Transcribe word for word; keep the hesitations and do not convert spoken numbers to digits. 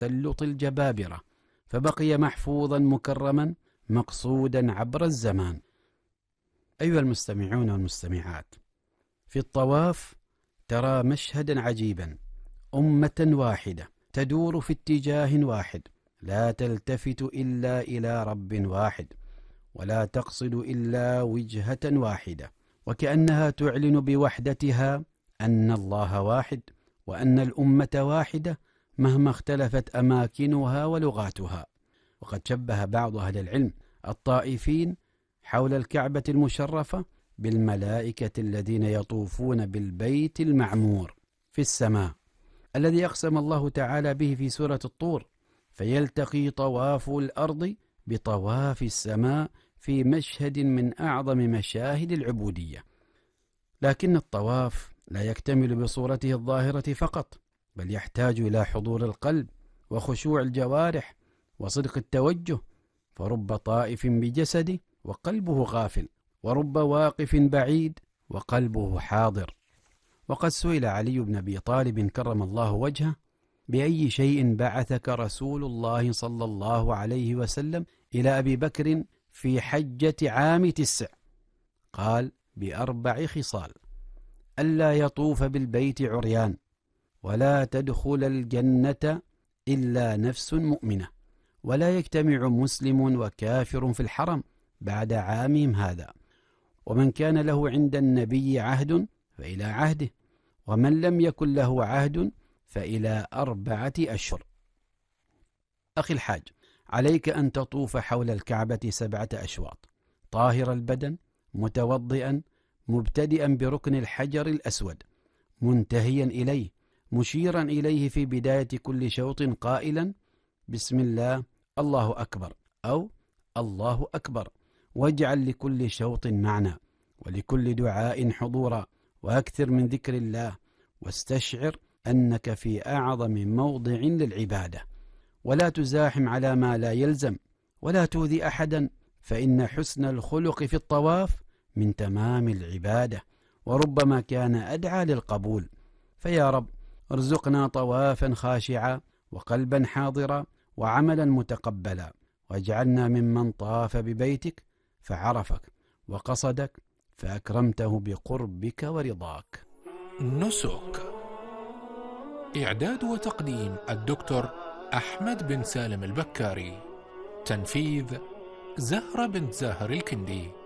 تسلط الجبابرة، فبقي محفوظا مكرما مقصودا عبر الزمان. أيها المستمعون والمستمعات، في الطواف ترى مشهدا عجيبا: أمة واحدة تدور في اتجاه واحد، لا تلتفت إلا إلى رب واحد، ولا تقصد إلا وجهة واحدة، وكأنها تعلن بوحدتها أن الله واحد، وأن الأمة واحدة مهما اختلفت أماكنها ولغاتها. وقد شبه بعض أهل العلم الطائفين حول الكعبة المشرفة بالملائكة الذين يطوفون بالبيت المعمور في السماء، الذي أقسم الله تعالى به في سورة الطور: فيلتقي طواف الأرض بطواف السماء في مشهد من أعظم مشاهد العبودية. لكن الطواف لا يكتمل بصورته الظاهرة فقط، بل يحتاج إلى حضور القلب وخشوع الجوارح وصدق التوجه، فرب طائف بجسده وقلبه غافل، ورب واقف بعيد وقلبه حاضر. وقد سئل علي بن أبي طالب كرم الله وجهه: بأي شيء بعثك رسول الله صلى الله عليه وسلم إلى أبي بكر في حجة عام تسع؟ قال: بأربع خصال: ألا يطوف بالبيت عريان، ولا تدخل الجنة إلا نفس مؤمنة، ولا يجتمع مسلم وكافر في الحرم بعد عامهم هذا، ومن كان له عند النبي عهد فإلى عهده، ومن لم يكن له عهد فإلى أربعة أشهر. أخي الحاج، عليك أن تطوف حول الكعبة سبعة أشواط، طاهر البدن، متوضئا، مبتدئا بركن الحجر الأسود، منتهيا إليه، مشيرا إليه في بداية كل شوط قائلا: بسم الله، الله أكبر، أو الله أكبر، واجعل لكل شوط معنى، ولكل دعاء حضورا، وأكثر من ذكر الله، واستشعر أنك في أعظم موضع للعبادة، ولا تزاحم على ما لا يلزم، ولا تؤذي أحدا، فإن حسن الخلق في الطواف من تمام العبادة، وربما كان أدعى للقبول. فيا رب ارزقنا طوافا خاشعا، وقلبا حاضرا، وعملا متقبلا، واجعلنا ممن طاف ببيتك فعرفك، وقصدك فأكرمته بقربك ورضاك. نسك. إعداد وتقديم الدكتور أحمد بن سالم البكاري. تنفيذ زهرة بنت زاهر الكندي.